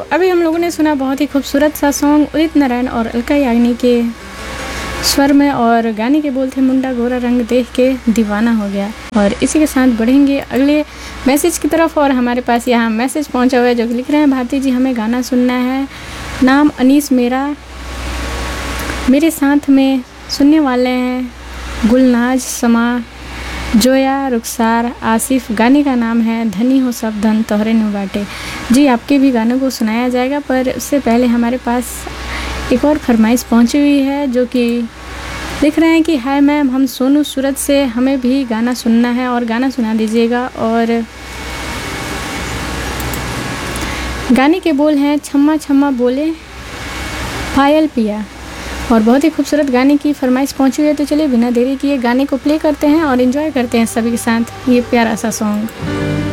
अभी हम लोगों ने सुना बहुत ही खूबसूरत सा सॉन्ग उदित नारायण और अलका याग्निक के स्वर में, और गाने के बोल थे मुंडा गोरा रंग देख के दीवाना हो गया। और इसी के साथ बढ़ेंगे अगले मैसेज की तरफ, और हमारे पास यहाँ मैसेज पहुँचा हुआ है जो कि लिख रहे हैं, भारती जी हमें गाना सुनना है, नाम अनीस मेरा, मेरे साथ में सुनने वाले हैं गुलनाज, समा, जोया, रुखसार, आसिफ। गाने का नाम है धनी हो सब धन तोहरे नु बाटे। जी आपके भी गानों को सुनाया जाएगा, पर उससे पहले हमारे पास एक और फरमाइश पहुंची हुई है जो कि लिख रहे हैं कि हाय मैम, हम सोनू सूरत से, हमें भी गाना सुनना है और गाना सुना दीजिएगा। और गाने के बोल हैं छम्मा छम्मा बोले पायल पिया, और बहुत ही खूबसूरत गाने की फरमाइश पहुंची हुई है। तो चलिए बिना देरी किए गाने को प्ले करते हैं और एंजॉय करते हैं सभी के साथ ये प्यारा सा सॉन्ग।